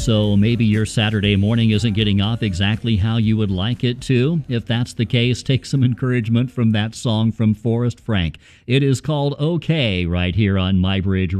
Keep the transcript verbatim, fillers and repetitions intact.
So maybe your Saturday morning isn't getting off exactly how you would like it to. If that's the case, take some encouragement from that song from Forrest Frank. It is called Okay right here on MyBridge